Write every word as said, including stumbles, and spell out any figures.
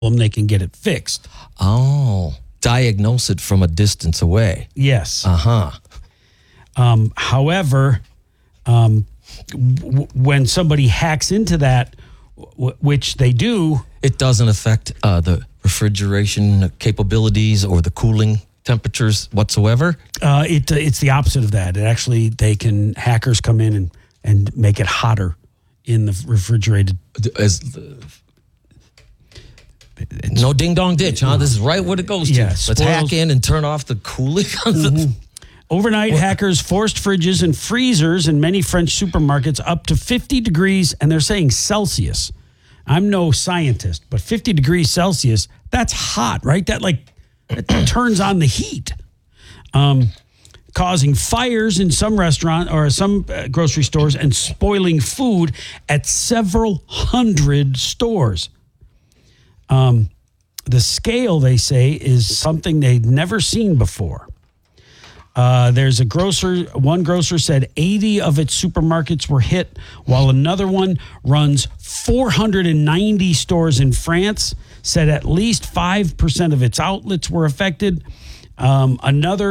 them, they can get it fixed. Oh, diagnose it from a distance away. Yes. Uh-huh. Um, however, um, w- when somebody hacks into that, w- which they do, It doesn't affect uh, the refrigeration capabilities or the cooling temperatures whatsoever? uh, it uh, it's the opposite of that. It actually, they can, hackers come in and, and make it hotter in the refrigerated. As the, no ding-dong ditch, huh? This is right where it goes to. Yeah, Let's spoils- hack in and turn off the cooling. on the, Overnight, hackers forced fridges and freezers in many French supermarkets up to fifty degrees, and they're saying Celsius. I'm no scientist, but fifty degrees Celsius, that's hot, right? That like it turns on the heat, um, causing fires in some restaurant or some uh, grocery stores and spoiling food at several hundred stores. Um, the scale, they say, is something they'd never seen before. Uh, there's a grocer, one grocer said eighty of its supermarkets were hit, while another one runs four hundred ninety stores in France, said at least five percent of its outlets were affected. Um, another